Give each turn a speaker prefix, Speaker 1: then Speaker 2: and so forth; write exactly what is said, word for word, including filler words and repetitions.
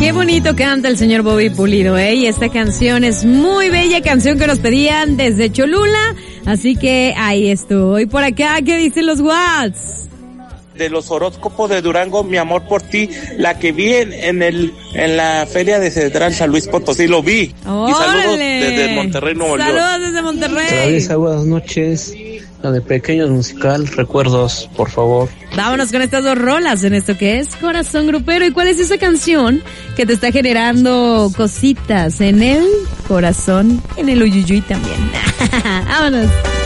Speaker 1: Qué bonito canta el señor Bobby Pulido, ¿eh? Y esta canción es muy bella, canción que nos pedían desde Cholula, así que ahí estoy. Por acá, ¿qué dicen los Watts?
Speaker 2: De los horóscopos de Durango, Mi amor por ti, la que vi en, en el en la feria de Cedral San Luis Potosí, lo vi.
Speaker 1: ¡Órale!
Speaker 2: Y saludos desde Monterrey, Nuevo León.
Speaker 1: Saludos desde Monterrey.
Speaker 3: Travesa, buenas noches. La de Pequeños Musical, recuerdos, por favor.
Speaker 1: Vámonos con estas dos rolas en esto que es Corazón Grupero. ¿Y cuál es esa canción que te está generando cositas en el corazón, en el uyuyuy también? Vámonos.